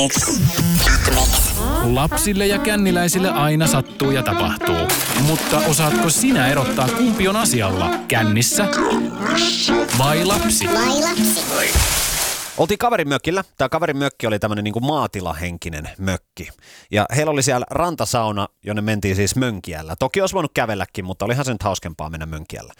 Lapsille ja känniläisille aina sattuu ja tapahtuu. Mutta osaatko sinä erottaa, kumpi on asialla? Kännissä vai lapsi? Oltiin kaverin mökillä. Tämä kaverin mökki oli tämmöinen niin kuin maatilahenkinen mökki. Ja heillä oli siellä rantasauna, jonne mentiin siis Mönkijällä. Toki olisi voinut kävelläkin, mutta olihan se nyt hauskempaa mennä Mönkijällä.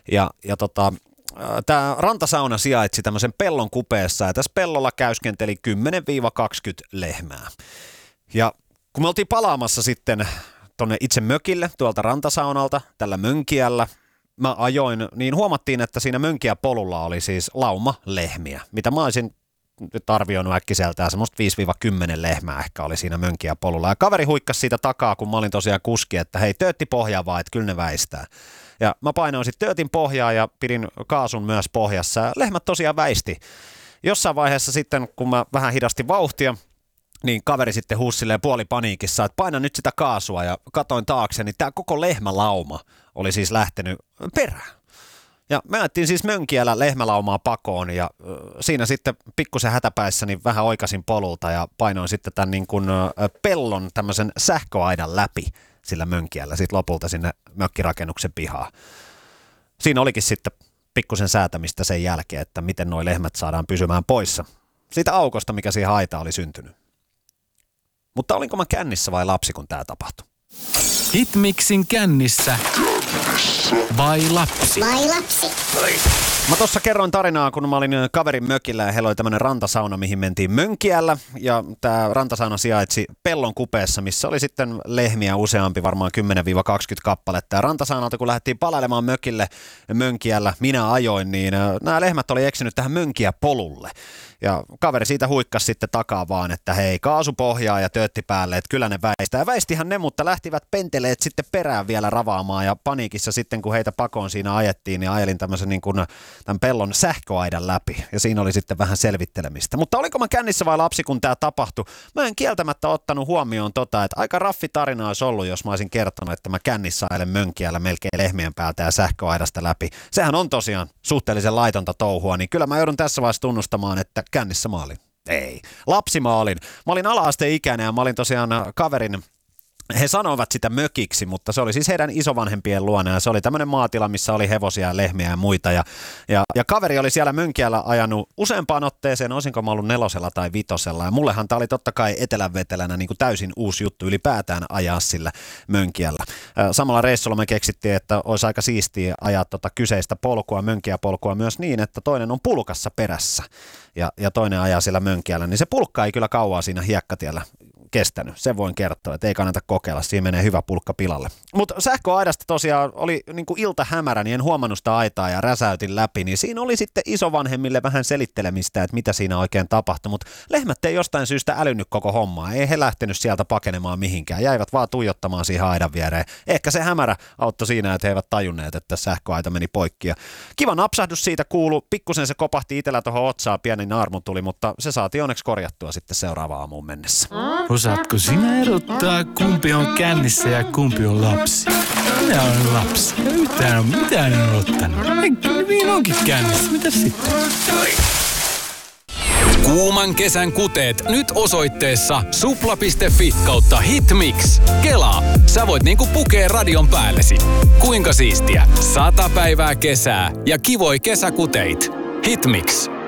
Tämä rantasauna sijaitsi tämmöisen pellon kupeessa ja tässä pellolla käyskenteli 10-20 lehmää. Ja kun me oltiin palaamassa sitten tonne itse mökille tuolta rantasaunalta tällä Mönkijällä, mä ajoin, niin huomattiin, että siinä Mönkijäpolulla oli siis lauma lehmiä, mitä mä olisin nyt arvioinut äkkiseltään, semmoista 5-10 lehmää ehkä oli siinä Mönkijäpolulla. Ja kaveri huikkasi siitä takaa, kun mä olin tosiaan kuski, että hei, töötti pohjaa vaan, että kyllä ne väistää. Ja mä painoin sitten töötin pohjaa ja pidin kaasun myös pohjassa ja lehmät tosiaan väisti. Jossain vaiheessa sitten, kun mä vähän hidastin vauhtia, niin kaveri sitten huusi silleen puolipaniikissa, että paina nyt sitä kaasua ja katoin taakse, niin tää koko lehmälauma oli siis lähtenyt perään. Ja me ajettiin siis Mönkijällä lehmälaumaa pakoon ja siinä sitten pikkusen hätäpäissä niin vähän oikasin polulta ja painoin sitten tämän niin kuin pellon tämmöisen sähköaidan läpi sillä Mönkijällä sitten lopulta sinne mökkirakennuksen pihaan. Siinä olikin sitten pikkusen säätämistä sen jälkeen, että miten nuo lehmät saadaan pysymään poissa siitä aukosta, mikä siihen aitaan oli syntynyt. Mutta olinko mä kännissä vai lapsi, kun tää tapahtui? Hitmixin kännissä vai lapsi? Mä tossa kerroin tarinaa, kun mä olin kaverin mökillä ja heillä oli tämmönen rantasauna, mihin mentiin Mönkijällä. Ja tää rantasauna sijaitsi pellon kupeessa, missä oli sitten lehmiä useampi, varmaan 10-20 kappaletta. Ja rantasaunalta, kun lähdettiin palailemaan mökille Mönkijällä, minä ajoin, niin nämä lehmät oli eksynyt tähän Mönkijäpolulle. Ja kaveri siitä huikkasi sitten takaa vaan, että hei, kaasupohjaa ja töötti päälle, että kyllä ne väistää. Ja väistihän ne, mutta lähtivät penteleet sitten perään vielä ravaamaan ja paniikissa sitten, kun heitä pakoon siinä ajettiin, niin ajelin tämmöisen niin kuin tämän pellon sähköaidan läpi. Ja siinä oli sitten vähän selvittelemistä. Mutta oliko mä kännissä vai lapsi, kun tämä tapahtui? Mä en kieltämättä ottanut huomioon että aika raffi tarina olisi ollut, jos mä olisin kertonut, että mä kännissä ajelen Mönkijällä melkein lehmien päältä ja sähköaidasta läpi. Sehän on tosiaan suhteellisen laitonta touhua, niin kyllä mä joudun tässä vaiheessa tunnustamaan, että kännissä mä olin. Ei. Lapsi mä olin. Mä olin ala-asteikäinen ja mä olin tosiaan kaverin, he sanoivat sitä mökiksi, mutta se oli siis heidän isovanhempien luona ja se oli tämmöinen maatila, missä oli hevosia, lehmiä ja muita. Ja kaveri oli siellä Mönkijällä ajanut useampaan otteeseen, olisinko mä ollut 4 tai 5. Ja mullehan tää oli totta kai etelänvetelänä niin kuin täysin uusi juttu ylipäätään ajaa sillä Mönkijällä. Samalla reissulla me keksittiin, että olisi aika siistiä ajaa kyseistä polkua, Mönkijäpolkua myös niin, että toinen on pulkassa perässä ja toinen ajaa siellä Mönkijällä, niin se pulkka ei kyllä kauaa siinä hiekkatiellä kestänyt. Sen voin kertoa, että ei kannata kokeilla. Siinä menee hyvä pulkka pilalle. Mutta sähköaidasta tosiaan oli niin kuin ilta hämärä, niin en huomannut sitä aitaa ja räsäytin läpi. Niin siinä oli sitten isovanhemmille vähän selittelemistä, että mitä siinä oikein tapahtui. Mutta lehmät ei jostain syystä älynnyt koko hommaa. Ei he lähtenyt sieltä pakenemaan mihinkään. Jäivät vaan tuijottamaan siihen aidan viereen. Ehkä se hämärä auttoi siinä, että he eivät tajunneet, että sähköaita meni poikki. Ja kiva napsahdus siitä kuului. Pikkusen se kopahti itsellä tuohon otsaan. Pieni naarmu tuli, mutta se saatiin onneksi korjattua sitten seuraavaan aamuun mennessä. Osaatko sinä erottaa, kumpi on kännissä ja kumpi on lapsi? Minä olen lapsi. Ja mitään en ottanut. Minä onkin kännissä. Mitäs sitten? Kuuman kesän kuteet nyt osoitteessa supla.fi/hitmix. Kelaa, sä voit niinku pukea radion päällesi. Kuinka siistiä? 100 päivää kesää ja kivoi kesäkuteit. Hitmix.